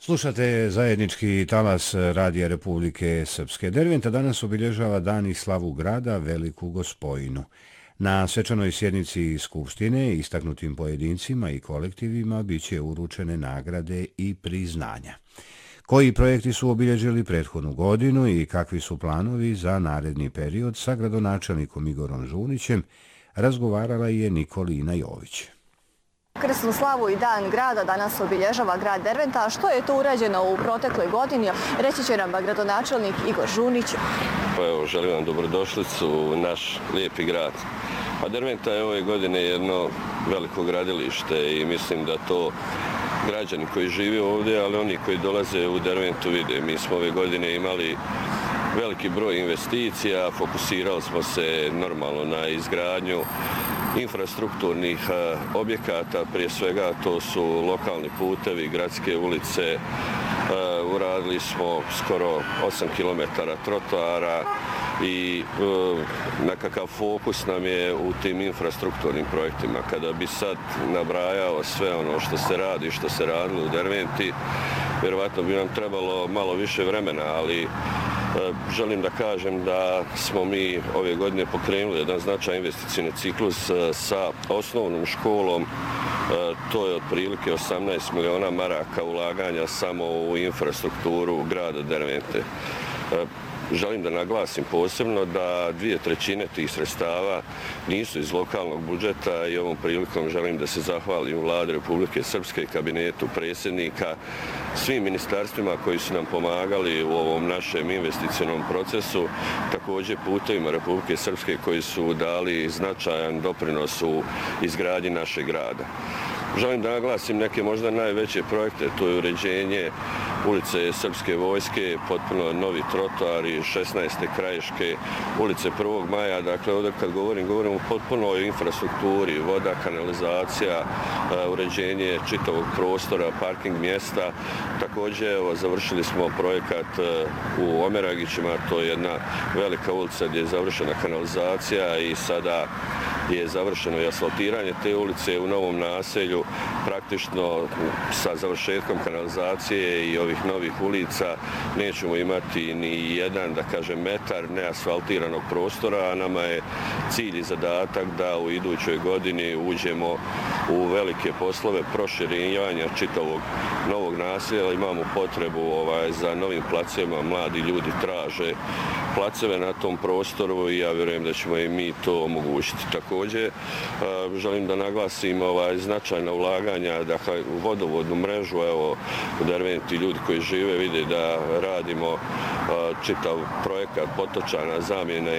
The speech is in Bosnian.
Slušate zajednički talas Radija Republike Srpske. Derventa danas obilježava dan i slavu grada Veliku Gospojinu. Na svečanoj sjednici Skupštine istaknutim pojedincima i kolektivima biće uručene nagrade i priznanja. Koji projekti su obilježili prethodnu godinu i kakvi su planovi za naredni period sa gradonačelnikom Igorom Žunićem razgovarala je Nikolina Jović. Krsnu slavu i dan grada danas obilježava grad Derventa, a što je to urađeno u protekloj godini, reći će nam gradonačelnik Igor Žunić. Želim vam dobrodošlicu u naš lijepi grad. Derventa je ove godine jedno veliko gradilište i mislim da to građani koji žive ovdje, ali oni koji dolaze u Derventu vide. Mi smo ove godine imali veliki broj investicija, fokusirali smo se normalno na izgradnju infrastrukturnih objekata, prije svega to su lokalni putevi, gradske ulice, uradili smo skoro 8 km trotoara i nekakav fokus nam je u tim infrastrukturnim projektima. Kada bi sad nabrajao sve ono što se radi, što se radilo u Derventi, vjerovatno bi nam trebalo malo više vremena, ali želim da kažem da smo mi ove godine pokrenuli jedan značajan investicijni ciklus sa osnovnom školom. To je otprilike 18 miliona maraka ulaganja samo u infrastrukturu grada Dervente. Želim da naglasim posebno da 2/3 tih sredstava nisu iz lokalnog budžeta i ovom prilikom želim da se zahvalim Vladi Republike Srpske i kabinetu predsjednika, svim ministarstvima koji su nam pomagali u ovom našem investicionom procesu, također putevima Republike Srpske koji su dali značajan doprinos u izgradnji našeg grada. Želim da naglasim neke možda najveće projekte, to je uređenje ulice Srpske vojske, potpuno novi trotoari, 16. krajiške, ulice 1. maja. Dakle, ovdje kad govorim o potpunoj infrastrukturi, voda, kanalizacija, uređenje čitavog prostora, parking mjesta. Također, završili smo projekat u Omeragićima, to je jedna velika ulica gdje je završena kanalizacija i sada je završeno i asfaltiranje te ulice u novom naselju. Praktično sa završetkom kanalizacije i ovih novih ulica nećemo imati ni jedan, da kažem, metar neasfaltiranog prostora, a nama je cilj i zadatak da u idućoj godini uđemo u velike poslove proširivanja čitavog novog naselja. Imamo potrebu za novim placevima, mladi ljudi traže placeve na tom prostoru i ja vjerujem da ćemo i mi to omogućiti. Također želim da naglasim značajna ulaganja u vodovodnu mrežu. Evo, u Derventi ljudi koji žive vide da radimo čitav projekat potočana zamjene